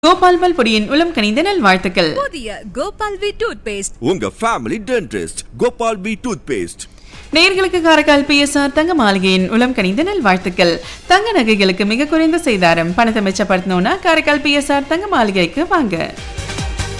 கோபால் பல்பொடியின் உளம் கனிந்த நல்வாழ்த்துக்கள். புதிய கோபால் வி டூத் பேஸ்ட் உங்க family dentist Gopal we tooth paste. நேயர்களுக்கு காரைக்கால் பிஎஸ்ஆர் தங்க மாளிகையின் உளம் கனிந்த நல்வாழ்த்துக்கள். தங்க நகைகளுக்கு மிக குறைந்த செய்தாரம். பணத்தை மிச்சப்படுத்தணும்னா காரைக்கால் பிஎஸ்ஆர் தங்க மாளிகைக்கு வாங்க.